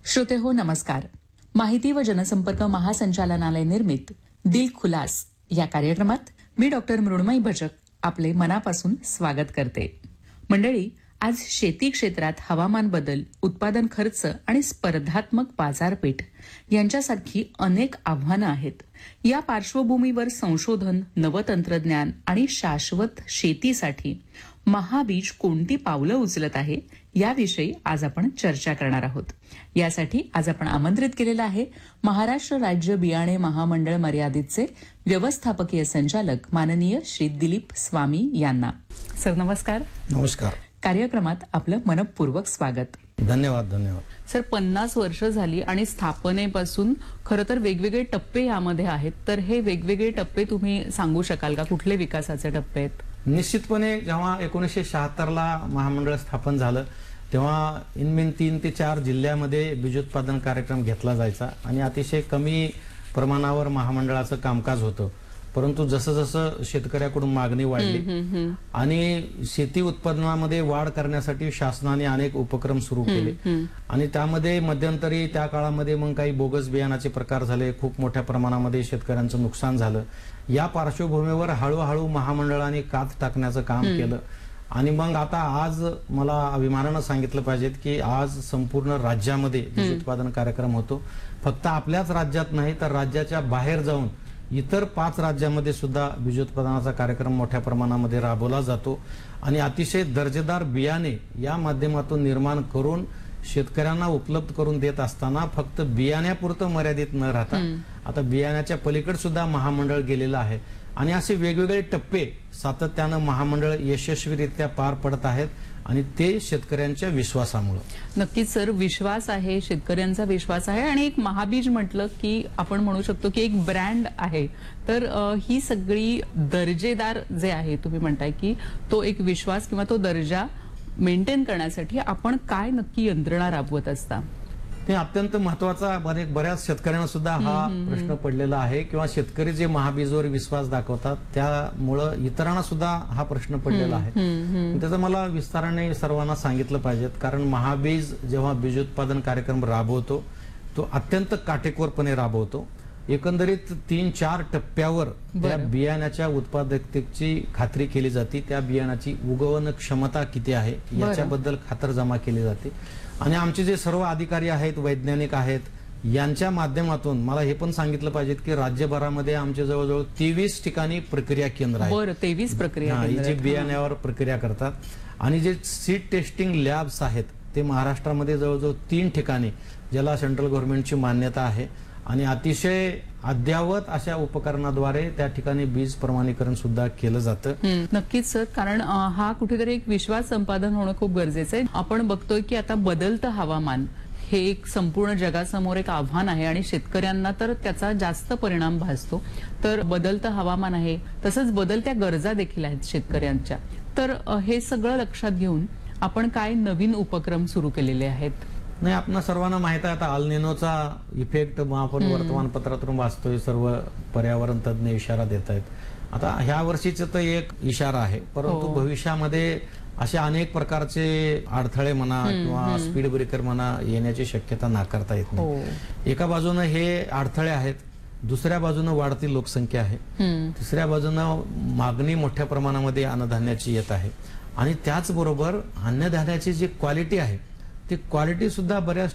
श्रोते हो नमस्कार. माहिती व जनसंपर्क महासंचालनालय निर्मित दिल खुलास या कार्यक्रमात मी डॉक्टर मृण्मयी भजक आपले मनापासून स्वागत करते. मंडळी, आज शेती क्षेत्रात हवामान बदल, उत्पादन खर्च आणि स्पर्धात्मक बाजारपेठ यांच्यासारखी अनेक आव्हानं आहेत. या पार्श्वभूमीवर संशोधन, नवतंत्रज्ञान आणि शाश्वत शेतीसाठी महाबीज कोणती पावलं उचलत आहे याविषयी आज आपण चर्चा करणार आहोत. यासाठी आज आपण आमंत्रित केलेलं आहे महाराष्ट्र राज्य बियाणे महामंडळ मर्यादितचे व्यवस्थापकीय संचालक माननीय श्री दिलीप स्वामी यांना. सर नमस्कार. नमस्कार. कार्यक्रमात आपलं मनपूर्वक स्वागत. धन्यवाद. सर, 50 वर्ष झाली आणि स्थापनेपासून खरं तर वेगवेगळे टप्पे यामध्ये आहेत. तर हे वेगवेगळे टप्पे तुम्ही सांगू शकाल का? कुठले विकासाचे टप्पे आहेत? निश्चितपणे जेव्हा 1976ला महामंडळ स्थापन झालं तेव्हा इनमेन 3 ते 4 जिल्ह्यामध्ये बीजोत्पादन कार्यक्रम घेतला जायचा आणि अतिशय कमी प्रमाणावर महामंडळाचं कामकाज होतं. परंतु जसं जसं शेतकऱ्याकडून मागणी वाढली आणि शेती उत्पादनामध्ये वाढ करण्यासाठी शासनाने अनेक उपक्रम सुरू केले आणि त्यामध्ये मध्यंतरी त्या काळामध्ये मग काही बोगस बियाणाचे प्रकार झाले, खूप मोठ्या प्रमाणामध्ये शेतकऱ्यांचं नुकसान झालं. या पार्श्वभूमीवर हळूहळू महामंडळाने कात टाकण्याचं काम केलं आणि मग आता आज मला अभिमानानं सांगितलं पाहिजे की आज संपूर्ण राज्यामध्ये बीज उत्पादन कार्यक्रम होतो. फक्त आपल्याच राज्यात नाही तर राज्याच्या बाहेर जाऊन इतर 5 राज्यामध्ये सुद्धा बीजोत्पादनाचा कार्यक्रम मोठ्या प्रमाणामध्ये राबवला जातो आणि अतिशय दर्जेदार बियाणे या माध्यमातून निर्माण करून शेतकऱ्यांना उपलब्ध करून देत असताना फक्त बियाण्यापुरतं मर्यादित न राहता आता बियाण्याच्या पलीकडे सुद्धा महामंडळ गेलेलं आहे आणि असे वेगवेगळे टप्पे सातत्यानं महामंडळ यशस्वीरित्या पार पडत आहेत आणि ते शेतकऱ्यांच्या विश्वासामुळे. नक्कीच सर, विश्वास आहे, शेतकऱ्यांचा विश्वास आहे आणि एक महाबीज म्हटलं की आपण म्हणू शकतो की एक ब्रँड आहे. तर ही सगळी दर्जेदार जे आहे, तुम्ही म्हणताय की तो एक विश्वास किंवा तो दर्जा मेंटेन करण्यासाठी आपण काय नक्की यंत्रणा राबवत असता? ते अत्यंत महत्वाचा बऱ्याच शेतकऱ्यांना सुद्धा हा प्रश्न पडलेला आहे किंवा शेतकरी जे महाबीजवर विश्वास दाखवतात त्यामुळं इतरांना सुद्धा हा प्रश्न पडलेला आहे. त्याचं मला विस्ताराने सर्वांना सांगितलं पाहिजे. कारण महाबीज जेव्हा बीजोत्पादन कार्यक्रम राबवतो तो अत्यंत काटेकोरपणे राबवतो. एकंदरीत 3-4 टप्प्यावर त्या बियाण्याच्या उत्पादकतेची खात्री केली जाते. त्या बियाणाची उगवण क्षमता किती आहे याच्याबद्दल खातरजमा केली जाते आणि आमचे जे सर्व अधिकारी आहेत, वैज्ञानिक आहेत, यांच्या माध्यमातून मला हे पण सांगितलं पाहिजे की राज्यभरामध्ये आमचे जवळजवळ 23 ठिकाणी प्रक्रिया केंद्र आहेत. बरं, 23 प्रक्रिया जे बियाण्यावर प्रक्रिया करतात आणि जे सीड टेस्टिंग लॅब्स आहेत ते महाराष्ट्रामध्ये जवळजवळ 3 ठिकाणी ज्याला सेंट्रल गव्हर्नमेंटची मान्यता आहे आणि अतिशय अद्यावत अशा उपकरणाद्वारे त्या ठिकाणी बीज प्रमाणीकरण सुद्धा केलं जातं. नक्कीच सर, कारण हा कुठेतरी एक विश्वास संपादन होणं खूप गरजेचं आहे. आपण बघतोय की आता बदलतं हवामान हे एक संपूर्ण जगासमोर एक आव्हान आहे आणि शेतकऱ्यांना तर त्याचा जास्त परिणाम भासतो. तर बदलतं हवामान आहे, तसंच बदलत्या गरजा देखील आहेत शेतकऱ्यांच्या. तर हे सगळं लक्षात घेऊन आपण काय नवीन उपक्रम सुरू केलेले आहेत? नाही, आपण सर्वांना माहित आहे आता अल्निनोचा इफेक्ट आपण वर्तमानपत्रातून वाचतोय. सर्व पर्यावरण तज्ञ इशारा देत आहेत. आता ह्या वर्षीच तर एक इशारा आहे, परंतु भविष्यामध्ये अशा अनेक प्रकारचे अडथळे म्हणा किंवा स्पीड ब्रेकर म्हणा येण्याची शक्यता नाकारता येत नाही. एका बाजूने हे अडथळे आहेत, दुसऱ्या बाजूने वाढती लोकसंख्या आहे, तिसऱ्या बाजूने मागणी मोठ्या प्रमाणामध्ये अन्नधान्याची येत आहे आणि त्याचबरोबर अन्नधान्याची जी क्वालिटी आहे ती क्वालिटी सुद्धा बऱ्याच